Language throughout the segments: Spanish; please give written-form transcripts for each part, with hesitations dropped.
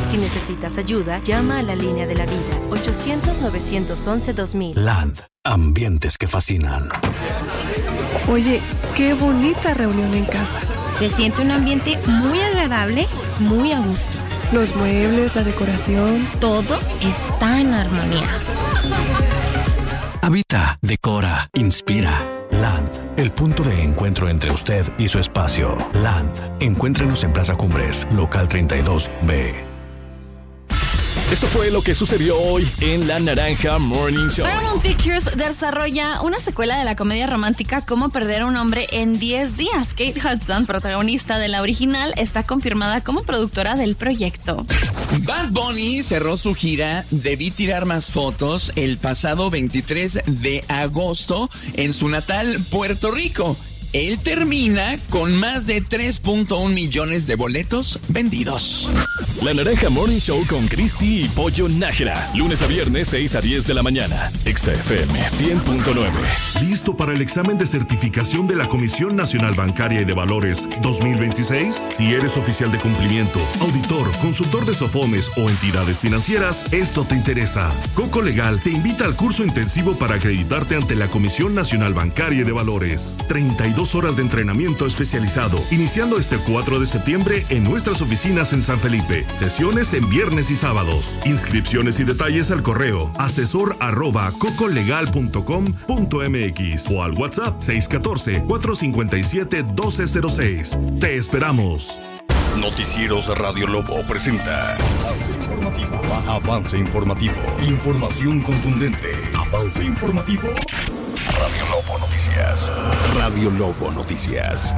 Si necesitas ayuda, llama a la línea de la vida, 800-911-2000. Land, ambientes que fascinan. Oye, qué bonita reunión en casa. Se siente un ambiente muy agradable, muy a gusto. Los muebles, la decoración. Todo está en armonía. Habita, decora, inspira. Land, el punto de encuentro entre usted y su espacio. Land, encuéntrenos en Plaza Cumbres, local 32B. Esto fue lo que sucedió hoy en La Naranja Morning Show. Paramount Pictures desarrolla una secuela de la comedia romántica Cómo perder a un hombre en 10 días. Kate Hudson, protagonista de la original, está confirmada como productora del proyecto. Bad Bunny cerró su gira Debí tirar más fotos el pasado 23 de agosto en su natal Puerto Rico. Él termina con más de 3.1 millones de boletos vendidos. La Naranja Morning Show con Cristi y Pollo Nájera. Lunes a viernes, 6 a 10 de la mañana. XFM 100.9. ¿Listo para el examen de certificación de la Comisión Nacional Bancaria y de Valores 2026? Si eres oficial de cumplimiento, auditor, consultor de SOFOMES o entidades financieras, esto te interesa. Coco Legal te invita al curso intensivo para acreditarte ante la Comisión Nacional Bancaria y de Valores. 32 horas de entrenamiento especializado, iniciando este 4 de septiembre en nuestras oficinas en San Felipe. Sesiones en viernes y sábados. Inscripciones y detalles al correo asesor@cocolegal.com.mx o al WhatsApp 614-457-1206. Te esperamos. Noticieros Radio Lobo presenta Avance Informativo. Avance Informativo. Información contundente. Avance Informativo. Radio Lobo Noticias. Radio Lobo Noticias.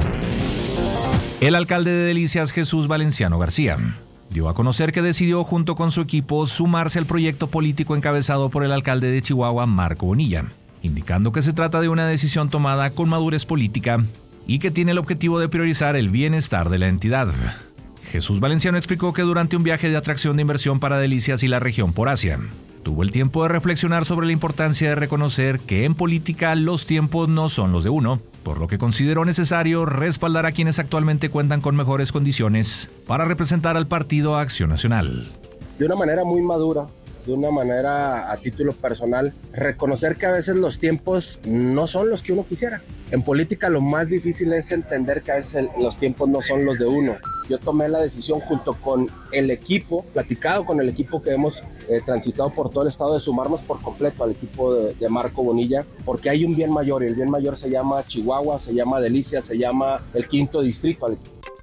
El alcalde de Delicias, Jesús Valenciano García, dio a conocer que decidió junto con su equipo sumarse al proyecto político encabezado por el alcalde de Chihuahua, Marco Bonilla, indicando que se trata de una decisión tomada con madurez política y que tiene el objetivo de priorizar el bienestar de la entidad. Jesús Valenciano explicó que durante un viaje de atracción de inversión para Delicias y la región por Asia, tuvo el tiempo de reflexionar sobre la importancia de reconocer que en política los tiempos no son los de uno, por lo que consideró necesario respaldar a quienes actualmente cuentan con mejores condiciones para representar al Partido Acción Nacional. De una manera muy madura, de una manera a título personal, reconocer que a veces los tiempos no son los que uno quisiera. En política lo más difícil es entender que a veces los tiempos no son los de uno. Yo tomé la decisión junto con el equipo, platicado con el equipo que hemos transitado por todo el estado, de sumarnos por completo al equipo de Marco Bonilla, porque hay un bien mayor, y el bien mayor se llama Chihuahua, se llama Delicias, se llama el 5º distrito.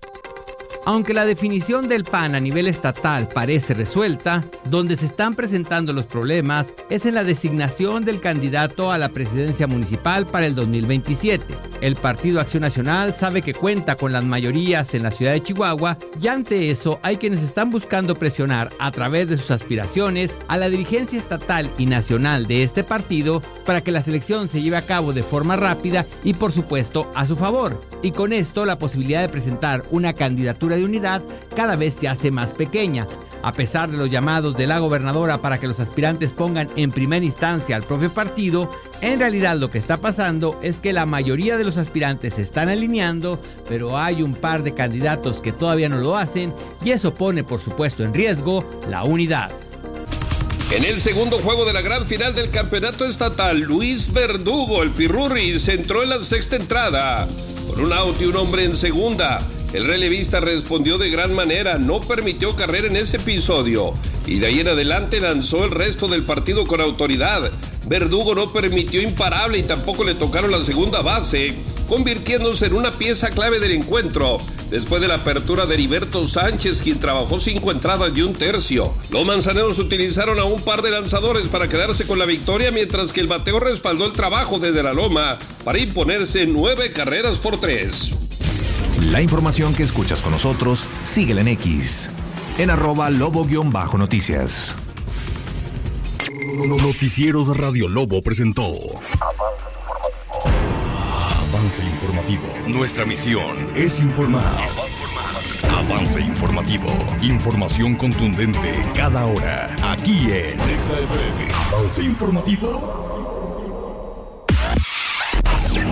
Aunque la definición del PAN a nivel estatal parece resuelta, donde se están presentando los problemas es en la designación del candidato a la presidencia municipal para el 2027. El Partido Acción Nacional sabe que cuenta con las mayorías en la ciudad de Chihuahua y ante eso hay quienes están buscando presionar a través de sus aspiraciones a la dirigencia estatal y nacional de este partido para que la selección se lleve a cabo de forma rápida y por supuesto a su favor. Y con esto la posibilidad de presentar una candidatura de unidad cada vez se hace más pequeña. A pesar de los llamados de la gobernadora para que los aspirantes pongan en primera instancia al propio partido, en realidad lo que está pasando es que la mayoría de los aspirantes se están alineando, pero hay un par de candidatos que todavía no lo hacen y eso pone por supuesto en riesgo la unidad. En el segundo juego de la gran final del campeonato estatal, Luis Verdugo, el Pirurris, entró en la sexta entrada. Con un out y un hombre en segunda, el relevista respondió de gran manera, no permitió carrera en ese episodio y de ahí en adelante lanzó el resto del partido con autoridad. Verdugo no permitió imparable y tampoco le tocaron la segunda base, convirtiéndose en una pieza clave del encuentro, después de la apertura de Heriberto Sánchez, quien trabajó 5 entradas y un tercio. Los manzaneros utilizaron a un par de lanzadores para quedarse con la victoria, mientras que el bateo respaldó el trabajo desde la loma para imponerse 9 carreras por 3. La información que escuchas con nosotros, síguela en X, en @lobo_noticias. Noticieros Radio Lobo presentó Avance Informativo. Nuestra misión es informar. Avance Informativo. Información contundente cada hora. Aquí en XFM. Avance Informativo.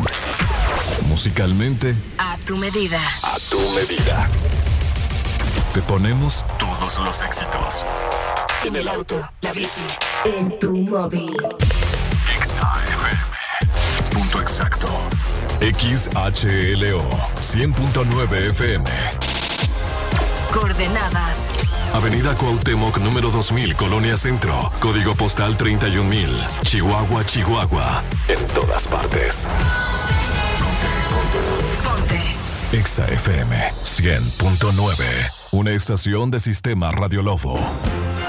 Musicalmente, A tu medida. a tu medida. Te ponemos todos los éxitos. En el auto, la bici, en tu móvil. XAFM. Punto exacto. XHLO 100.9 FM. Coordenadas. Avenida Cuauhtémoc, número 2000, Colonia Centro. Código postal 31000. Chihuahua, Chihuahua. En todas partes. Ponte. XAFM 100.9. Una estación de Sistema Radio Lobo.